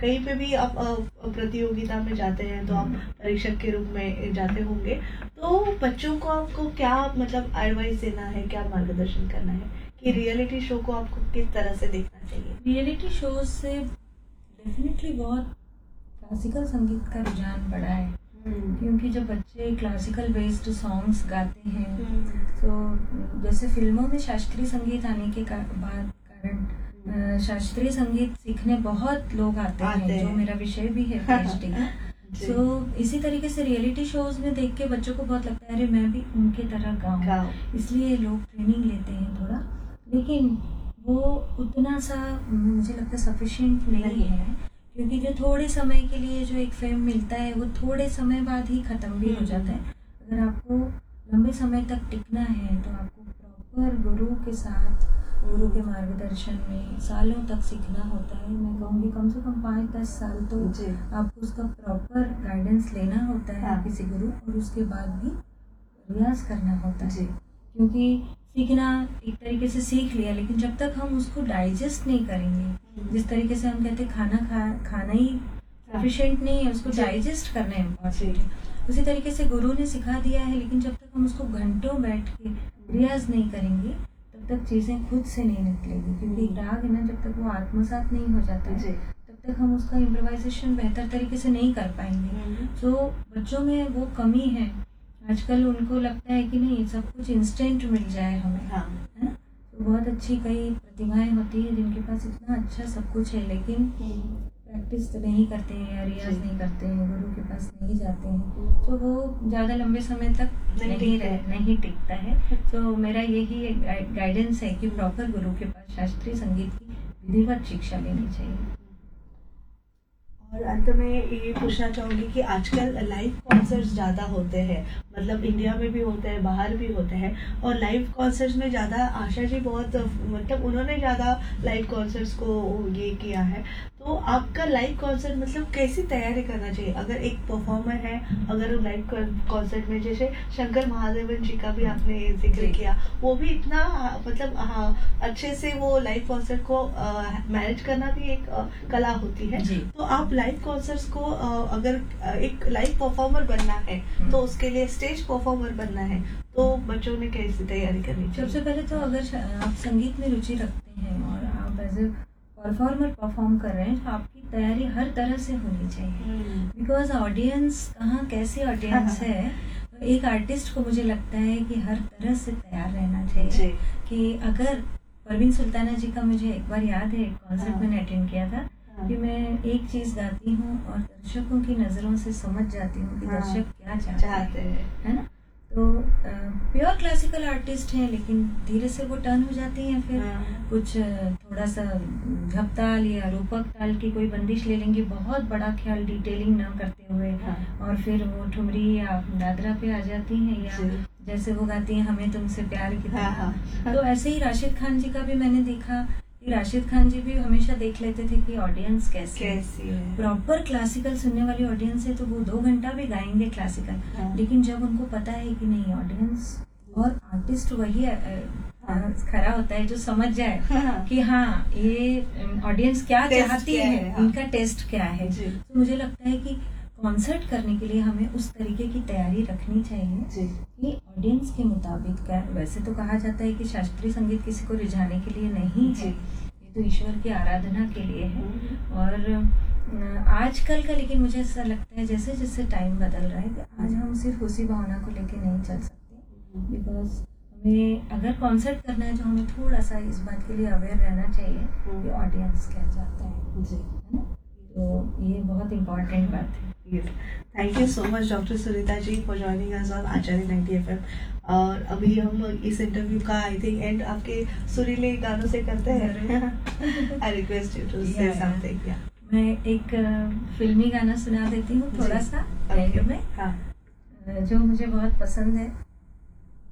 कहीं पे भी आप प्रतियोगिता में जाते हैं तो आप परीक्षक के रूप में जाते होंगे, तो बच्चों को आपको क्या मतलब एडवाइस देना है, क्या मार्गदर्शन करना है कि रियलिटी शो को आपको किस तरह से देखना चाहिए? रियलिटी शोज से डेफिनेटली बहुत क्लासिकल संगीत का रुझान बढ़ा है, क्योंकि जब बच्चे क्लासिकल बेस्ड सॉन्ग्स गाते हैं तो जैसे फिल्मों में शास्त्रीय संगीत आने के कारण शास्त्रीय संगीत सीखने बहुत लोग आते हैं, जो मेरा विषय भी है PhD। तो इसी तरीके से रियलिटी शोज में देख के बच्चों को बहुत लगता है अरे मैं भी उनके तरह गाऊं, इसलिए लोग ट्रेनिंग लेते हैं थोड़ा, लेकिन वो उतना सा मुझे लगता है सफिशिएंट नहीं है, क्योंकि जो थोड़े समय के लिए जो एक फेम मिलता है वो थोड़े समय बाद ही खत्म भी हो जाता है। अगर आपको लंबे समय तक टिकना है तो आपको प्रॉपर गुरु के साथ, गुरु के मार्गदर्शन में सालों तक सीखना होता है। मैं कहूँगी कम से कम 5-10 साल तो आपको उसका प्रॉपर गाइडेंस लेना होता है किसी गुरु, और उसके बाद भी रियाज करना होता है, क्योंकि सीखना एक तरीके से सीख लिया, लेकिन जब तक हम उसको डाइजेस्ट नहीं करेंगे, जिस तरीके से हम कहते हैं खाना ही सफिशिएंट नहीं है, उसको डाइजेस्ट करना इम्पोर्टेंट है, उसी तरीके से गुरु ने सिखा दिया है, लेकिन जब तक हम उसको घंटों बैठ के रियाज नहीं करेंगे तब तक चीज़ें खुद से नहीं निकलेगी, क्योंकि राग है ना, जब तक वो आत्मसात नहीं हो जाता है तब तक हम उसका इम्प्रोवाइजेशन बेहतर तरीके से नहीं कर पाएंगे। तो बच्चों में वो कमी है आजकल, उनको लगता है कि नहीं सब कुछ इंस्टेंट मिल जाए हमें, है ना। तो बहुत अच्छी कई प्रतिभाएं होती है जिनके पास इतना अच्छा सब कुछ है, लेकिन प्रैक्टिस तो नहीं करते हैं या रियाज नहीं करते हैं, गुरु के पास नहीं जाते हैं, तो वो ज़्यादा लंबे समय तक नहीं टिकता है। तो मेरा यही गाइडेंस है कि प्रॉपर गुरु के पास शास्त्रीय संगीत की विधिवत शिक्षा लेनी चाहिए। और अंत में ये पूछना चाहूँगी कि आजकल लाइव कॉन्सर्ट्स ज़्यादा होते हैं, मतलब इंडिया में भी होते हैं, बाहर भी होते हैं, और लाइव कॉन्सर्ट्स में ज़्यादा आशा जी बहुत मतलब उन्होंने ज़्यादा लाइव कॉन्सर्ट्स को ये किया है, तो आपका लाइव कॉन्सर्ट मतलब कैसी तैयारी करना चाहिए? अगर एक परफॉर्मर है, अगर लाइव कॉन्सर्ट में जैसे शंकर महादेवन जी का भी आपने जिक्र किया, वो भी इतना मतलब अच्छे से वो लाइव कॉन्सर्ट को मैनेज करना भी एक कला होती है, तो आप लाइव कॉन्सर्ट्स को अगर एक लाइव परफॉर्मर बनना है तो उसके लिए स्टेज परफॉर्मर बनना है, तो बच्चों ने कैसी तैयारी करनी चाहिए? सबसे पहले तो अगर आप संगीत में रुचि रखते हैं और आप एज ए परफॉर्मर परफॉर्म कर रहे हैं तो आपकी तैयारी हर तरह से होनी चाहिए, बिकॉज ऑडियंस कहाँ कैसी ऑडियंस है, तो एक आर्टिस्ट को मुझे लगता है कि हर तरह से तैयार रहना चाहिए। कि अगर परवीन सुल्ताना जी का मुझे एक बार याद है, एक कॉन्सर्ट मैंने अटेंड किया था, कि मैं एक चीज गाती हूँ और दर्शकों की नजरों से समझ जाती हूँ कि दर्शक क्या चाहते हैं, है ना। तो प्योर क्लासिकल आर्टिस्ट हैं, लेकिन धीरे से वो टर्न हो जाती हैं, फिर कुछ थोड़ा सा झपताल या रूपक ताल की कोई बंदिश ले लेंगे, बहुत बड़ा ख्याल डिटेलिंग ना करते हुए, और फिर वो ठुमरी या दादरा पे आ जाती हैं, या जैसे वो गाती हैं हमें तुमसे प्यार की तरह। तो ऐसे ही राशिद खान जी का भी मैंने देखा कि राशिद खान जी भी हमेशा देख लेते थे कि ऑडियंस कैसी है। प्रॉपर क्लासिकल सुनने वाली ऑडियंस है तो वो 2 घंटा भी गाएंगे क्लासिकल, लेकिन जब उनको पता है कि नहीं ऑडियंस और आर्टिस्ट वही खड़ा होता है जो समझ जाए कि हाँ ये ऑडियंस क्या चाहती है, उनका टेस्ट क्या है, तो मुझे लगता है कि कॉन्सर्ट करने के लिए हमें उस तरीके की तैयारी रखनी चाहिए कि ऑडियंस के मुताबिक क्या। वैसे तो कहा जाता है कि शास्त्रीय संगीत किसी को रिझाने के लिए नहीं है, ये तो ईश्वर की आराधना के लिए है। और आजकल का लेकिन मुझे ऐसा लगता है जैसे जैसे टाइम बदल रहा है, आज हम सिर्फ उसी भावना को लेके नहीं चल सकते, बिकॉज हमें अगर कॉन्सर्ट करना है तो हमें थोड़ा सा इस बात के लिए अवेयर रहना चाहिए कि ऑडियंस क्या चाहता है ना। तो ये बहुत इम्पोर्टेंट बात है। Thank you so much doctor Sunita ji for joining us on Acharya 90 FM। और अभी हम इस इंटरव्यू का आई थिंक एंड आपके सुरीले गानों से करते हैं। आई रिक्वेस्ट यू टू से समथिंग। मैं एक फिल्मी गाना सुना देती हूँ थोड़ा सा एंड में, जो मुझे बहुत पसंद है।